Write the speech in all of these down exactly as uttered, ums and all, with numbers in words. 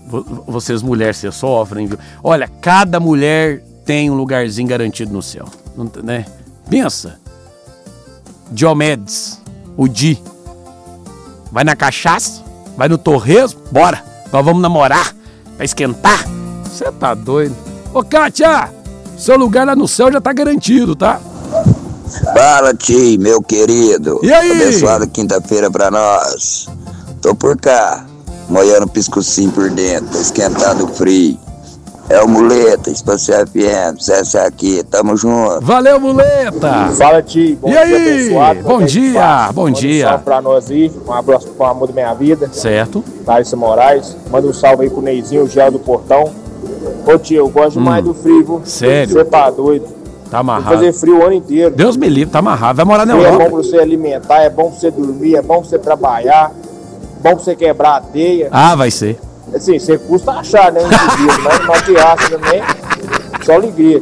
Vocês mulheres, vocês sofrem, viu? Olha, cada mulher tem um lugarzinho garantido no céu, né? Pensa. Diomedes, o Di. Vai na cachaça, vai no torresmo, bora. Nós vamos namorar, vai esquentar. Você tá doido? Ô, Kátia, seu lugar lá no céu já tá garantido, tá? Fala, tio, meu querido. E aí? Abençoada quinta-feira pra nós. Tô por cá, molhando piscocinho por dentro, esquentando o frio. É o Muleta, Espacial F M, C S aqui, tamo junto. Valeu, Muleta. Fala, tio. Bom e dia, aí? abençoado. Bom dia, bom Manda dia. Um salve pra nós aí, um abraço pro amor da minha vida. Certo. Larissa Moraes. Manda um salve aí pro Neizinho, o Gel do Portão. Ô, tio, eu gosto demais hum. do frio, viu? Sério? Você tá doido. Tá amarrado. Vai fazer frio o ano inteiro. Deus me livre, tá amarrado. Vai morar na frio Europa. é bom pra você alimentar, é bom pra você dormir, é bom pra você trabalhar, bom pra você quebrar a teia. Ah, vai ser. Assim, você custa achar, né? Um indivíduo, mas não que acha também, só alegria.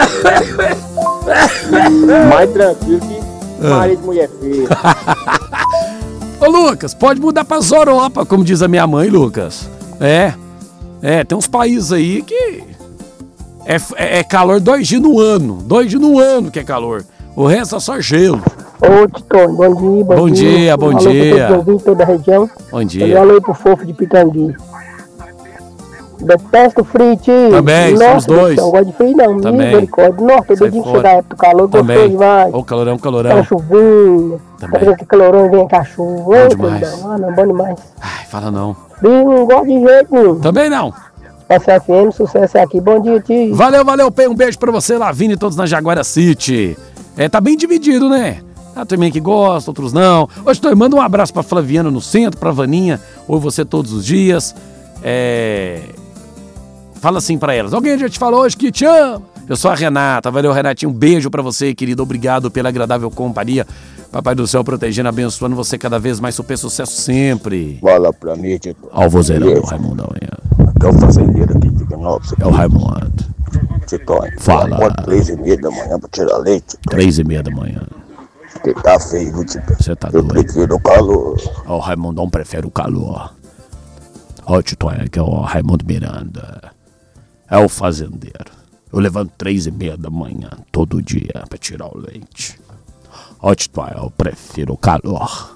Mais tranquilo que marido e mulher feia. Ô, Lucas, pode mudar pra Europa, como diz a minha mãe, Lucas. É, é, tem uns países aí que é, é, é calor dois dias no ano. Dois dias no ano que é calor. O resto é só gelo. Ô, Tito, bom dia, bom, bom dia. dia bom alô dia, bom dia. Toda a região. Bom dia. Alô aí pro fofo de Pitangui. Detesto frio, tio. Também, Nossa, somos dois. Não gosto de frio, não. Também. Misericórdia. Nossa, todo dia que chega a época do calor, gostoso demais. Ô, calorão, calorão. Aquela chuvinha. Também. Aquele calorão vem com a chuva. Bom demais. Ah, não, bom demais. Ai, fala não. Frio não gosto de jeito nenhum. Também não. S F M, sucesso é aqui. Bom dia, tio. Valeu, valeu, Pei. Um beijo pra você, Lavínia e todos na Jaguara City. É, tá bem dividido, né? Ah, também que gosta, outros não. Hoje tô manda um abraço pra Flaviana no centro, pra Vaninha, ou você todos os dias. É... Fala assim pra elas. Alguém já te falou hoje que te ama? Eu sou a Renata. Valeu, Renatinho. Um beijo pra você, querido. Obrigado pela agradável companhia. Papai do céu protegendo, abençoando você cada vez mais. Super sucesso sempre. Fala pra mim, Tito. Ó o vozeirão do Raimundão aí. É o fazendeiro aqui de Dignópolis. É o Raimundo. Tito, Fala. acorda três e meia da manhã pra tirar leite. Três e meia da manhã. Que tá feio, Tito. Você tá Eu doido. prefiro o calor. Ó, o Raimundão prefere o calor. Ó, Tito, é que é o Raimundo Miranda. É o fazendeiro. Eu levanto três e meia da manhã todo dia pra tirar o leite. Ó, Tito, eu prefiro o calor.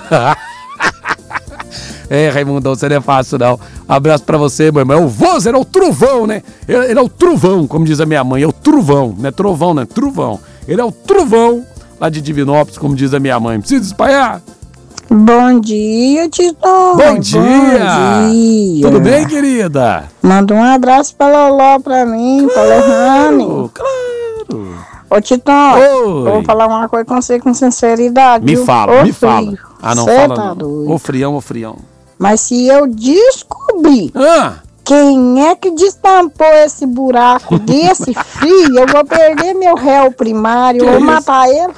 É, Raimundão, você não é fácil, não. Abraço pra você, meu irmão. É o Vozer, é o Truvão, né? Ele, ele é o Truvão, como diz a minha mãe. É o Truvão, não é Trovão, não é Truvão. Ele é o Truvão lá de Divinópolis, como diz a minha mãe. Precisa espalhar? Bom dia, Tito. Bom dia. Bom dia. Tudo bem, querida? Manda um abraço pra Loló pra mim, pra Lohane. Claro, claro. Ô, Tito, eu vou falar uma coisa com você com sinceridade. Me viu? fala, Ô, me frio. fala. Ah, não Cê fala tá não. doido. Ô frião, ô frião. Mas se eu descobrir Ah, quem é que destampou esse buraco desse frio, eu vou perder meu réu primário, Que eu vou isso? matar ele.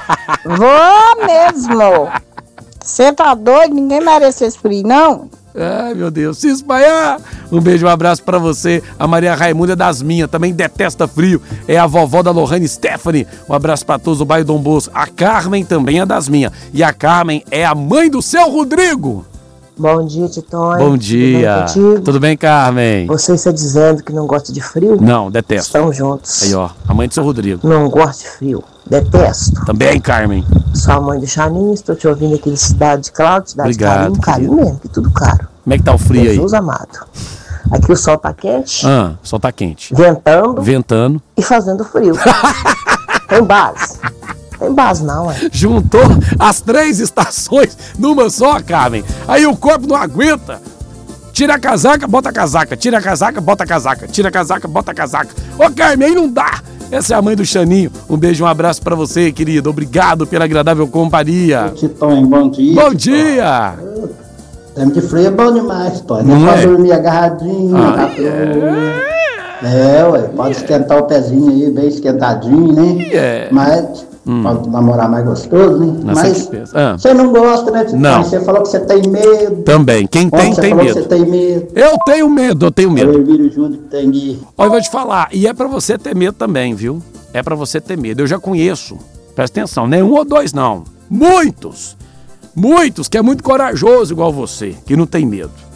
Vou mesmo. Você tá doido? Ninguém merece esse frio, não? ai, meu Deus. Se espalhar. Um beijo, um abraço pra você. A Maria Raimunda é das minhas, também detesta frio. É a vovó da Lohane Stephanie. Um abraço pra todos do bairro Dom Bosco. A Carmen também é das minhas. E a Carmen é a mãe do seu Rodrigo. Bom dia, Titonho. Bom dia. Tudo bem contigo? Tudo bem, Carmen? Você está dizendo que não gosta de frio? Não, detesto. Estamos juntos. Aí, ó, a mãe do seu Rodrigo. Não gosto de frio. Detesto. Também, Carmen. Sou a mãe do Chaninho, estou te ouvindo aqui de Cidade de Cláudio, Cidade Obrigado, de Carinho, carinho mesmo, que tudo caro. Como é que tá o frio aí? Jesus amado. Aqui o sol tá quente, Ah, só tá quente. ventando Ventando. e fazendo frio. Tem base. Tem base não, é. Juntou as três estações numa só, Carmen. Aí o corpo não aguenta. Tira a casaca, bota a casaca. Tira a casaca, bota a casaca. Tira a casaca, bota a casaca. Ô, Carmen, aí não dá. Essa é a mãe do Chaninho. Um beijo, um abraço pra você, querido. Obrigado pela agradável companhia. Titonho, bom dia. Bom Titonho. dia. Tempo de frio é bom demais, Titonho. Não Não é é? pra dormir agarradinho, Ah, na patroa. É, ué, pode esquentar o pezinho aí, bem esquentadinho, né? É. Mas Hum. pode namorar mais gostoso, né? Não, Mas você que pensa. Ah. você não gosta, né, Titonho? Não. Você falou que você tem medo. Também. Quem tem, Ontem você tem falou medo. que você tem medo. Eu tenho medo, eu tenho medo. Eu viro junto que tem de... Olha, eu vou te falar, e é pra você ter medo também, viu? É pra você ter medo. Eu já conheço, presta atenção, nem um ou dois não, muitos, muitos que é muito corajoso igual você, que não tem medo.